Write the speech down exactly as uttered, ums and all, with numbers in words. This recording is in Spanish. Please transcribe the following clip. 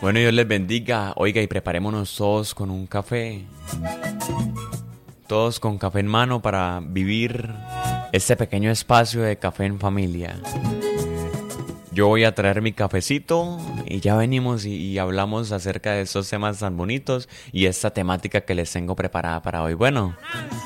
Bueno, Dios les bendiga. Oiga, y preparémonos todos con un café. Todos con café en mano para vivir este pequeño espacio de café en familia. Yo voy a traer mi cafecito y ya venimos y, y hablamos acerca de estos temas tan bonitos y esta temática que les tengo preparada para hoy. Bueno,